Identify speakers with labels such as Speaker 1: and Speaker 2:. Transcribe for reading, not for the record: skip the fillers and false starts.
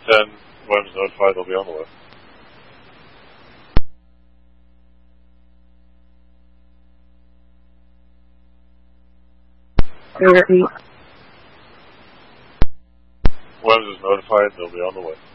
Speaker 1: 10, when is notified, they'll be on the way. When is notified, they'll be on the way.